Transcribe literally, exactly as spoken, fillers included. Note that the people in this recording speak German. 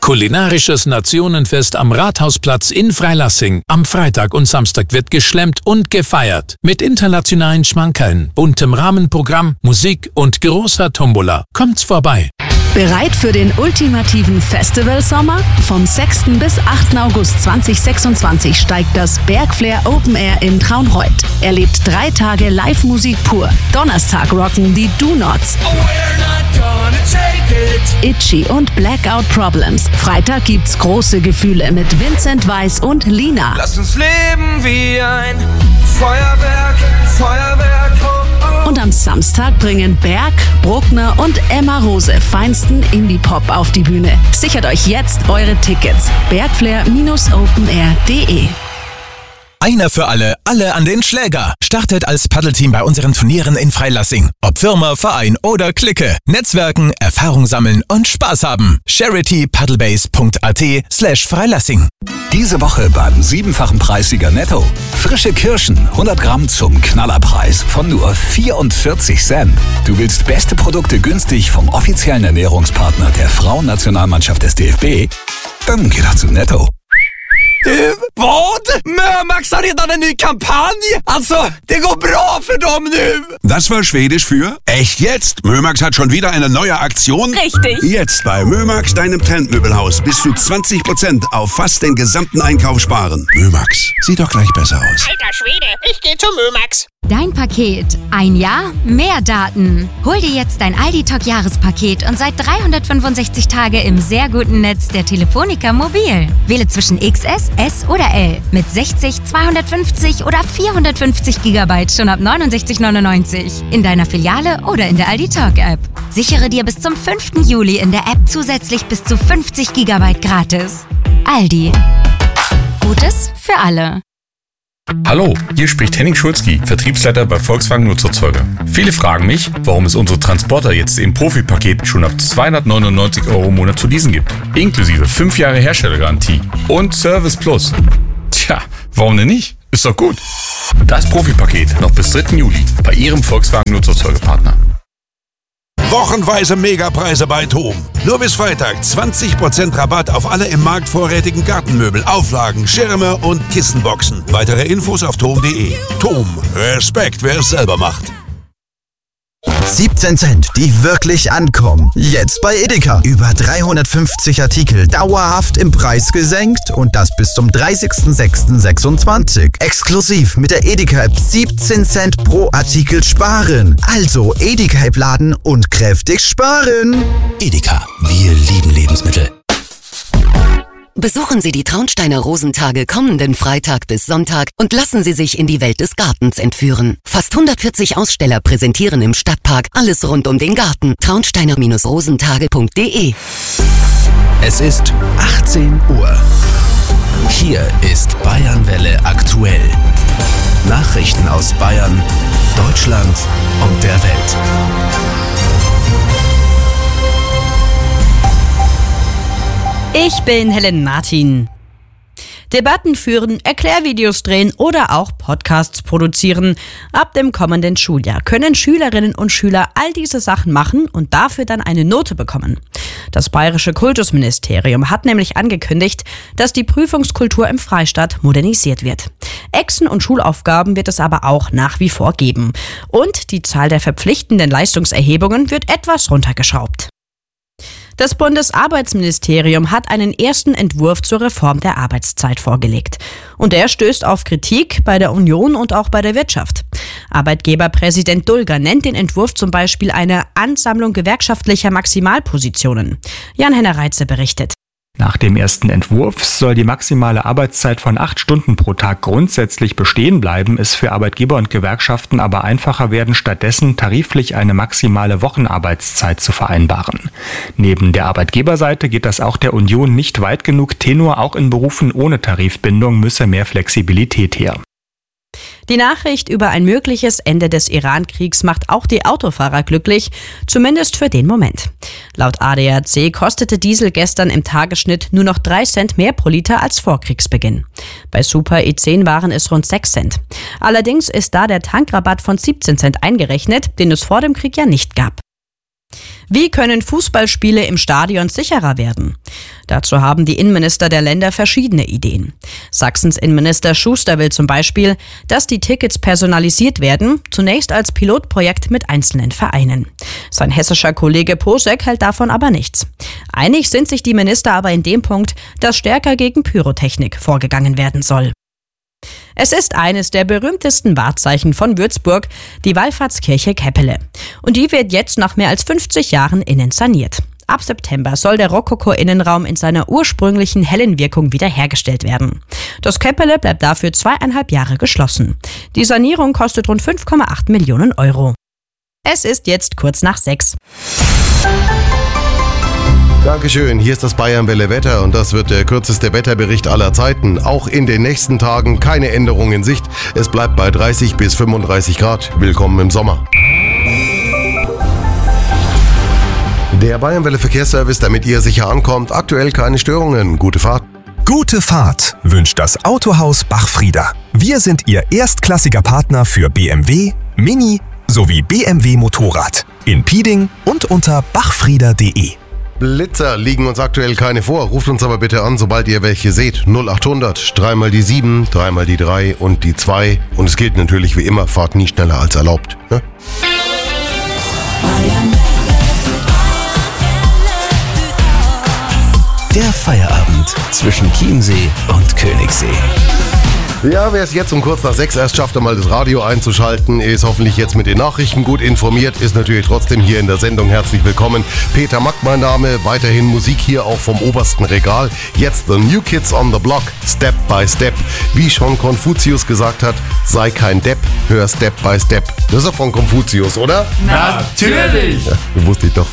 Kulinarisches Nationenfest am Rathausplatz in Freilassing. Am Freitag und Samstag wird geschlemmt und gefeiert. Mit internationalen Schmankerln, buntem Rahmenprogramm, Musik und großer Tombola. Kommt's vorbei. Bereit für den ultimativen Festivalsommer? Vom sechsten bis achten August zweitausendsechsundzwanzig steigt das Bergflair Open Air in Traunreut. Erlebt drei Tage Live-Musik pur. Donnerstag rocken die Do Nots, Itchy und Blackout Problems. Freitag gibt's große Gefühle mit Vincent Weiss und Lina. Lass uns leben wie ein Feuerwerk, Feuerwerk. Oh, oh. Und am Samstag bringen Berg, Bruckner und Emma Rose feinsten Indie-Pop auf die Bühne. Sichert euch jetzt eure Tickets. bergflair Bindestrich open air punkt de. Einer für alle, alle an den Schläger. Startet als Paddelteam bei unseren Turnieren in Freilassing. Ob Firma, Verein oder Clique. Netzwerken, Erfahrung sammeln und Spaß haben. charity paddlebase punkt at slash Freilassing. Diese Woche beim siebenfachen Preissieger Netto. Frische Kirschen, hundert Gramm zum Knallerpreis von nur vierundvierzig Cent. Du willst beste Produkte günstig vom offiziellen Ernährungspartner der Frauennationalmannschaft des D F B? Dann geh doch zu Netto. Du, vad? Mömax har redan en ny kampanj! Alltså, det går bra för dem nu! Das war Schwedisch für echt jetzt. Mömax hat schon wieder eine neue Aktion. Richtig. Jetzt bei Mömax, deinem Trendmöbelhaus, bis zu zwanzig Prozent auf fast den gesamten Einkauf sparen. Mömax, sieht doch gleich besser aus. Alter Schwede, ich geh zu Mömax. Dein Paket. Ein Jahr, mehr Daten. Hol dir jetzt dein Aldi Talk Jahrespaket und seit dreihundertfünfundsechzig Tage im sehr guten Netz der Telefonica Mobil. Wähle zwischen X S, S oder L mit sechzig, zweihundertfünfzig oder vierhundertfünfzig Gigabyte schon ab neunundsechzig neunundneunzig in deiner Filiale oder in der Aldi Talk App. Sichere dir bis zum fünften Juli in der App zusätzlich bis zu fünfzig Gigabyte gratis. Aldi. Gutes für alle. Hallo, hier spricht Henning Schulzki, Vertriebsleiter bei Volkswagen Nutzerzeuger. Viele fragen mich, warum es unsere Transporter jetzt im Profi-Paket schon ab zweihundertneunundneunzig Euro im Monat zu leasen gibt. Inklusive fünf Jahre Herstellergarantie und Service Plus. Tja, warum denn nicht? Ist doch gut. Das Profi-Paket noch bis dritten Juli bei Ihrem Volkswagen Nutzerzeugerpartner. Wochenweise Megapreise bei Thom. Nur bis Freitag zwanzig Prozent Rabatt auf alle im Markt vorrätigen Gartenmöbel, Auflagen, Schirme und Kissenboxen. Weitere Infos auf thom punkt de. Thom, Respekt, wer es selber macht. siebzehn Cent, die wirklich ankommen. Jetzt bei Edeka. Über dreihundertfünfzig Artikel dauerhaft im Preis gesenkt und das bis zum dreißigsten sechsten sechsundzwanzig. Exklusiv mit der Edeka-App siebzehn Cent pro Artikel sparen. Also Edeka-App laden und kräftig sparen. Edeka, wir lieben Lebensmittel. Besuchen Sie die Traunsteiner Rosentage kommenden Freitag bis Sonntag und lassen Sie sich in die Welt des Gartens entführen. Fast hundertvierzig Aussteller präsentieren im Stadtpark alles rund um den Garten. traunsteiner rosentage punkt de. Es ist achtzehn Uhr. Hier ist Bayernwelle aktuell. Nachrichten aus Bayern, Deutschland und der Welt. Ich bin Helen Martin. Debatten führen, Erklärvideos drehen oder auch Podcasts produzieren. Ab dem kommenden Schuljahr können Schülerinnen und Schüler all diese Sachen machen und dafür dann eine Note bekommen. Das Bayerische Kultusministerium hat nämlich angekündigt, dass die Prüfungskultur im Freistaat modernisiert wird. Exen und Schulaufgaben wird es aber auch nach wie vor geben. Und die Zahl der verpflichtenden Leistungserhebungen wird etwas runtergeschraubt. Das Bundesarbeitsministerium hat einen ersten Entwurf zur Reform der Arbeitszeit vorgelegt. Und er stößt auf Kritik bei der Union und auch bei der Wirtschaft. Arbeitgeberpräsident Dulger nennt den Entwurf zum Beispiel eine Ansammlung gewerkschaftlicher Maximalpositionen. Jan-Henner Reitze berichtet. Nach dem ersten Entwurf soll die maximale Arbeitszeit von acht Stunden pro Tag grundsätzlich bestehen bleiben, es für Arbeitgeber und Gewerkschaften aber einfacher werden, stattdessen tariflich eine maximale Wochenarbeitszeit zu vereinbaren. Neben der Arbeitgeberseite geht das auch der Union nicht weit genug. Tenor, auch in Berufen ohne Tarifbindung müsse mehr Flexibilität her. Die Nachricht über ein mögliches Ende des Iran-Kriegs macht auch die Autofahrer glücklich, zumindest für den Moment. Laut A D A C kostete Diesel gestern im Tagesschnitt nur noch drei Cent mehr pro Liter als vor Kriegsbeginn. Bei Super E zehn waren es rund sechs Cent. Allerdings ist da der Tankrabatt von siebzehn Cent eingerechnet, den es vor dem Krieg ja nicht gab. Wie können Fußballspiele im Stadion sicherer werden? Dazu haben die Innenminister der Länder verschiedene Ideen. Sachsens Innenminister Schuster will zum Beispiel, dass die Tickets personalisiert werden, zunächst als Pilotprojekt mit einzelnen Vereinen. Sein hessischer Kollege Posek hält davon aber nichts. Einig sind sich die Minister aber in dem Punkt, dass stärker gegen Pyrotechnik vorgegangen werden soll. Es ist eines der berühmtesten Wahrzeichen von Würzburg, die Wallfahrtskirche Käppele. Und die wird jetzt nach mehr als fünfzig Jahren innen saniert. Ab September soll der Rokoko-Innenraum in seiner ursprünglichen hellen Wirkung wiederhergestellt werden. Das Käppele bleibt dafür zweieinhalb Jahre geschlossen. Die Sanierung kostet rund fünf Komma acht Millionen Euro. Es ist jetzt kurz nach sechs. Dankeschön, hier ist das Bayernwelle Wetter und das wird der kürzeste Wetterbericht aller Zeiten. Auch in den nächsten Tagen keine Änderung in Sicht. Es bleibt bei dreißig bis fünfunddreißig Grad. Willkommen im Sommer. Der Bayernwelle Verkehrsservice, damit ihr sicher ankommt. Aktuell keine Störungen. Gute Fahrt. Gute Fahrt wünscht das Autohaus Bachfrieder. Wir sind Ihr erstklassiger Partner für B M W, Mini sowie B M W Motorrad. In Pieding und unter bachfrieder punkt de. Blitzer liegen uns aktuell keine vor. Ruft uns aber bitte an, sobald ihr welche seht. null achthundert, dreimal die sieben, dreimal die drei und die zwei. Und es gilt natürlich wie immer, fahrt nie schneller als erlaubt. Ne? Der Feierabend zwischen Chiemsee und Königssee. Ja, wer es jetzt um kurz nach sechs erst schafft, einmal das Radio einzuschalten, ist hoffentlich jetzt mit den Nachrichten gut informiert, ist natürlich trotzdem hier in der Sendung herzlich willkommen. Peter Mack mein Name, weiterhin Musik hier auch vom obersten Regal. Jetzt The New Kids on the Block, Step by Step. Wie schon Konfuzius gesagt hat, sei kein Depp, hör Step by Step. Das ist doch von Konfuzius, oder? Natürlich! Ja, wusste ich doch.